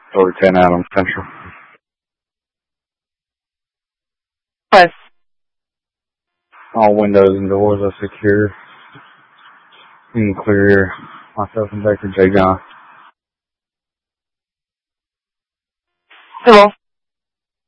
Over 10 Adams Central. Plus. All windows and doors are secure. You can clear myself and Dr. J. John. Hello.